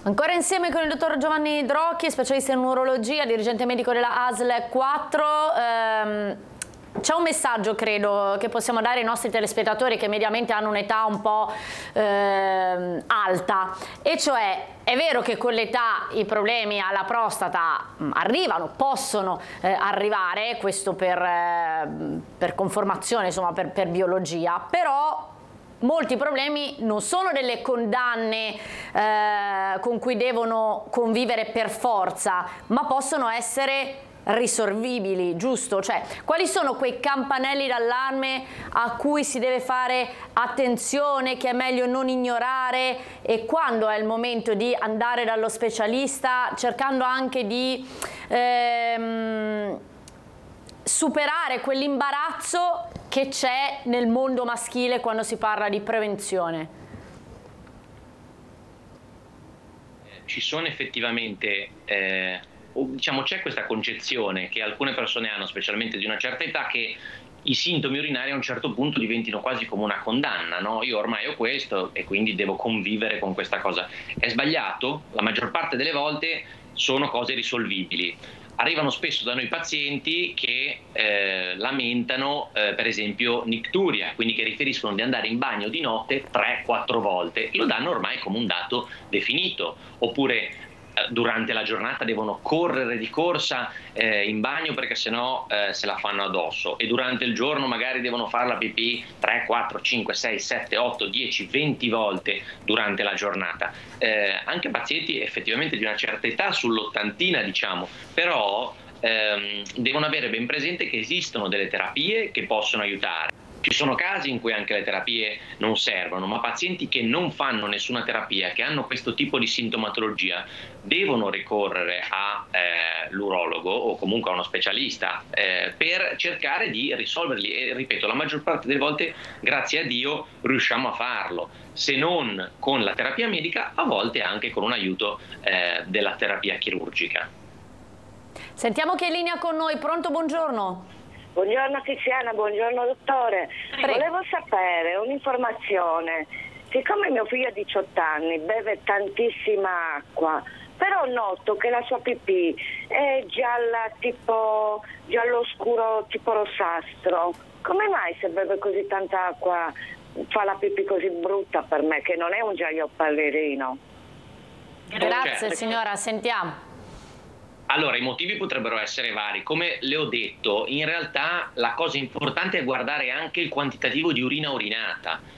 Ancora insieme con il dottor Giovanni Drocchi, specialista in urologia, dirigente medico della ASL 4. C'è un messaggio, credo, che possiamo dare ai nostri telespettatori che mediamente hanno un'età un po' alta, e cioè è vero che con l'età i problemi alla prostata arrivano, possono arrivare, questo per conformazione, insomma per biologia, però molti problemi non sono delle condanne con cui devono convivere per forza, ma possono essere risolvibili, giusto? Cioè, quali sono quei campanelli d'allarme a cui si deve fare attenzione, che è meglio non ignorare, e quando è il momento di andare dallo specialista, cercando anche di superare quell'imbarazzo che c'è nel mondo maschile quando si parla di prevenzione? Ci sono effettivamente, diciamo, c'è questa concezione che alcune persone hanno, specialmente di una certa età, che i sintomi urinari a un certo punto diventino quasi come una condanna, no? Io ormai ho questo e quindi devo convivere con questa cosa. È sbagliato, la maggior parte delle volte sono cose risolvibili. Arrivano spesso da noi pazienti che lamentano per esempio nicturia, quindi che riferiscono di andare in bagno di notte 3-4 volte, lo danno ormai come un dato definito, oppure durante la giornata devono correre di corsa in bagno perché sennò se la fanno addosso, e durante il giorno magari devono fare la pipì 3, 4, 5, 6, 7, 8, 10, 20 volte durante la giornata. Anche pazienti effettivamente di una certa età, sull'ottantina diciamo, però devono avere ben presente che esistono delle terapie che possono aiutare. Ci sono casi in cui anche le terapie non servono, ma pazienti che non fanno nessuna terapia, che hanno questo tipo di sintomatologia, devono ricorrere all'urologo o comunque a uno specialista per cercare di risolverli. E ripeto, la maggior parte delle volte, grazie a Dio, riusciamo a farlo. Se non con la terapia medica, a volte anche con un aiuto della terapia chirurgica. Sentiamo chi è in linea con noi. Pronto, buongiorno. Buongiorno Tiziana, buongiorno dottore. Prego. Volevo sapere un'informazione. Siccome mio figlio ha 18 anni, beve tantissima acqua, però noto che la sua pipì è gialla, tipo giallo scuro, tipo rossastro. Come mai, se beve così tanta acqua, fa la pipì così brutta per me, che non è un giallo ballerino? Grazie signora, sentiamo. Allora, i motivi potrebbero essere vari. Come le ho detto, in realtà la cosa importante è guardare anche il quantitativo di urina urinata.